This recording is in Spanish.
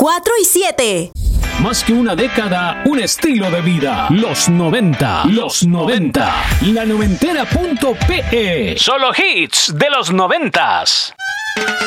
4 y 7. Más que una década, un estilo de vida. Los 90. Los 90. La noventera.pe. Solo hits de los 90s.